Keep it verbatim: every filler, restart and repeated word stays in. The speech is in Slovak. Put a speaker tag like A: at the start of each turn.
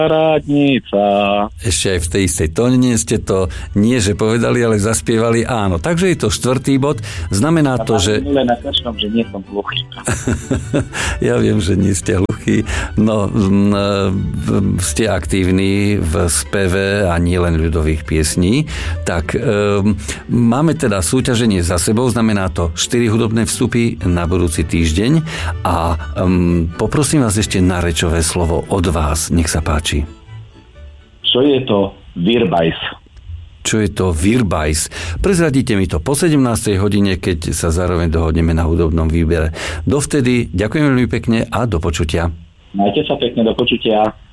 A: parádnica.
B: Ešte aj v tej istej tóne ste to nie, že povedali, ale zaspievali áno. Takže je to štvrtý bod. Znamená to, že...
A: Len na každom, že nie som hluchý.
B: Ja viem, že nie ste hluchý. No, ste aktívni v speve a nie len ľudových piesní. Tak um, máme teda súťaženie za sebou. Znamená to štyri hudobné vstupy na budúci týždeň a um, poprosím vás ešte na rečové slovo od vás. Nech sa páči.
A: Čo je to Virbajs?
B: Čo je to Virbajs? Prezradíte mi to po sedemnástej hodine, keď sa zároveň dohodneme na hudobnom výbere. Dovtedy ďakujem veľmi pekne a do počutia.
A: Majte sa pekne, do počutia.